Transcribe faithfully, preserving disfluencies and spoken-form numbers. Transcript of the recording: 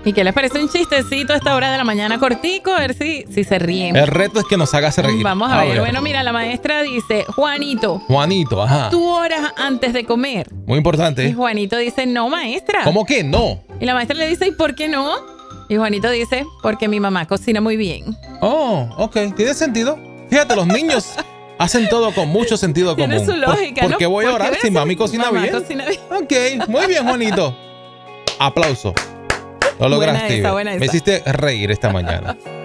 ¿Y qué les parece un chistecito a esta hora de la mañana cortico? A ver si, si se ríen. El reto es que nos hagas reír. Vamos a, a ver. ver. Bueno, mira, la maestra dice, Juanito. Juanito, ajá. ¿Tú oras antes de comer? Muy importante. Y Juanito dice, no, maestra. ¿Cómo que no? Y la maestra le dice, ¿y por qué no? Y Juanito dice, porque mi mamá cocina muy bien. Oh, ok. ¿Tiene sentido? Fíjate, los niños hacen todo con mucho sentido común. Tiene su lógica, ¿Por, ¿no? ¿Por qué voy a orar si mami cocina mamá bien? cocina bien? Ok, muy bien, Juanito. Aplauso. Lo lograste. Buena esa, buena esa. Me hiciste reír esta mañana.